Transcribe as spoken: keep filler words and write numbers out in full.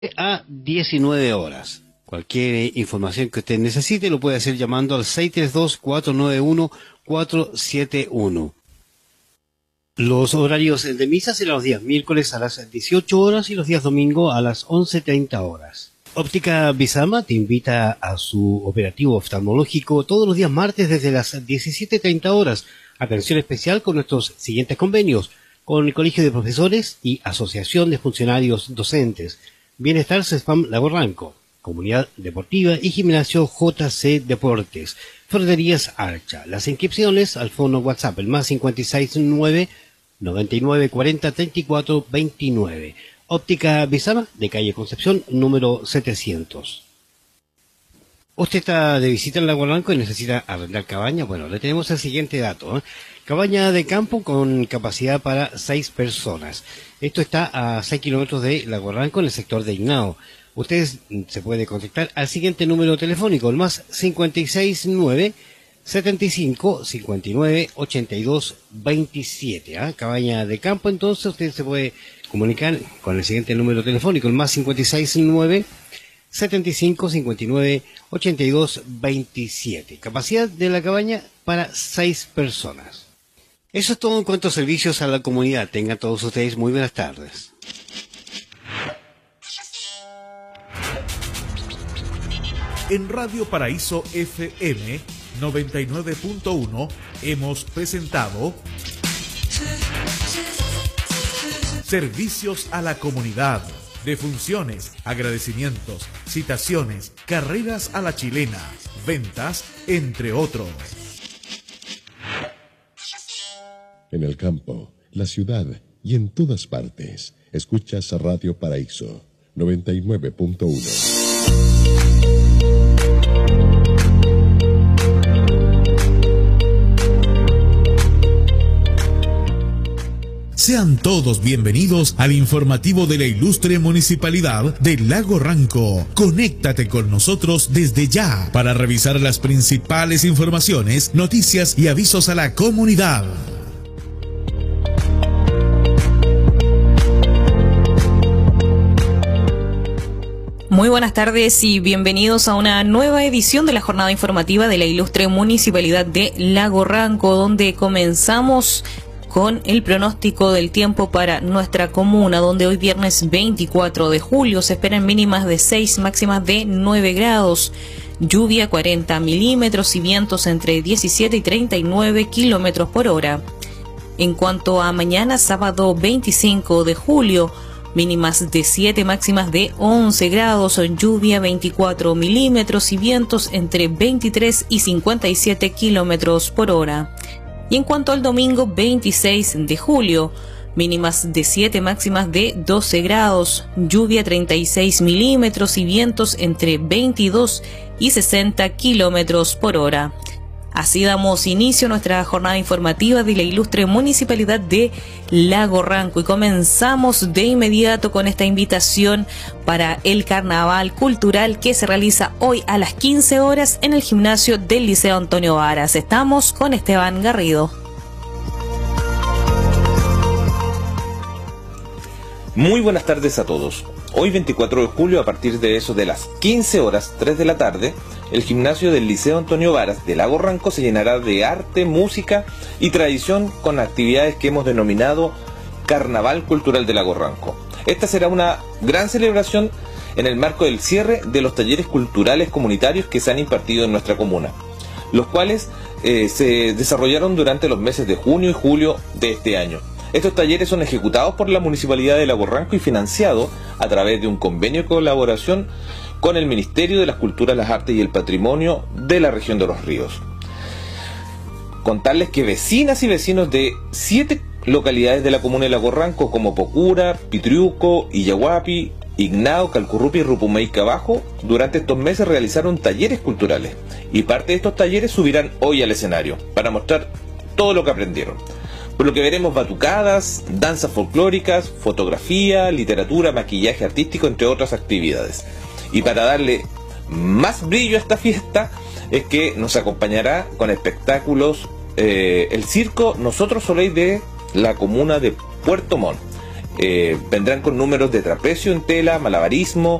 A diecinueve horas. Cualquier información que usted necesite lo puede hacer llamando al seis tres dos, cuatro nueve uno, cuatro siete uno. Los horarios de misa serán los días miércoles a las dieciocho horas y los días domingo a las once treinta horas. Óptica Bizama te invita a su operativo oftalmológico todos los días martes desde las diecisiete treinta horas. Atención especial con nuestros siguientes convenios: con el Colegio de Profesores y Asociación de Funcionarios Docentes, Bienestar CESFAM Lago Ranco, Comunidad Deportiva y Gimnasio J C Deportes, Ferreterías Archa. Las inscripciones al fono WhatsApp, el más cincuenta y seis nueve, noventa y nueve cuarenta, treinta y cuatro veintinueve. Óptica Bizama, de calle Concepción, número setecientos. ¿Usted está de visita en Lago Ranco y necesita arrendar cabaña? Bueno, le tenemos el siguiente dato, ¿eh? Cabaña de campo con capacidad para seis personas. Esto está a seis kilómetros de Lago Ranco, en el sector de Ignao. Ustedes se puede contactar al siguiente número telefónico, el más cincuenta y seis nueve, setenta y cinco, cincuenta y nueve, ochenta y dos veintisiete. ¿eh? Cabaña de campo, entonces usted se puede comunicar con el siguiente número telefónico, el más cincuenta y seis nueve, setenta y cinco, cincuenta y nueve, ochenta y dos veintisiete. Capacidad de la cabaña para seis personas. Eso es todo en cuanto a servicios a la comunidad. Tengan todos ustedes muy buenas tardes. En Radio Paraíso F M noventa y nueve punto uno hemos presentado Servicios a la Comunidad, defunciones, agradecimientos, citaciones, carreras a la chilena, ventas, entre otros. En el campo, la ciudad y en todas partes, escuchas a Radio Paraíso noventa y nueve punto uno. Sean todos bienvenidos al informativo de la ilustre Municipalidad de Lago Ranco. Conéctate con nosotros desde ya para revisar las principales informaciones, noticias y avisos a la comunidad. Muy buenas tardes y bienvenidos a una nueva edición de la jornada informativa de la ilustre Municipalidad de Lago Ranco, donde comenzamos con el pronóstico del tiempo para nuestra comuna, donde hoy viernes veinticuatro de julio se esperan mínimas de seis, máximas de nueve grados, lluvia cuarenta milímetros y vientos entre diecisiete y treinta y nueve kilómetros por hora. En cuanto a mañana, sábado veinticinco de julio, mínimas de siete, máximas de once grados, lluvia veinticuatro milímetros y vientos entre veintitrés y cincuenta y siete kilómetros por hora. Y en cuanto al domingo veintiséis de julio, mínimas de siete, máximas de doce grados, lluvia treinta y seis milímetros y vientos entre veintidós y sesenta kilómetros por hora. Así damos inicio a nuestra jornada informativa de la ilustre Municipalidad de Lago Ranco y comenzamos de inmediato con esta invitación para el Carnaval Cultural que se realiza hoy a las quince horas en el gimnasio del Liceo Antonio Varas. Estamos con Esteban Garrido. Muy buenas tardes a todos. Hoy veinticuatro de julio, a partir de eso de las quince horas, tres de la tarde, el gimnasio del Liceo Antonio Varas de Lago Ranco se llenará de arte, música y tradición con actividades que hemos denominado Carnaval Cultural de Lago Ranco. Esta será una gran celebración en el marco del cierre de los talleres culturales comunitarios que se han impartido en nuestra comuna, los cuales eh, se desarrollaron durante los meses de junio y julio de este año. Estos talleres son ejecutados por la Municipalidad de Lago Ranco y financiados a través de un convenio de colaboración con el Ministerio de las Culturas, las Artes y el Patrimonio de la región de Los Ríos. Contarles que vecinas y vecinos de siete localidades de la comuna de Lago Ranco, como Pocura, Pitriuco, Illahuapi, Ignao, Calcurrupi y Rupumeica Bajo, durante estos meses realizaron talleres culturales, y parte de estos talleres subirán hoy al escenario para mostrar todo lo que aprendieron. Por lo que veremos batucadas, danzas folclóricas, fotografía, literatura, maquillaje artístico, entre otras actividades. Y para darle más brillo a esta fiesta, es que nos acompañará con espectáculos eh, el circo Nosotros Soleil de la comuna de Puerto Montt. Eh, vendrán con números de trapecio en tela, malabarismo,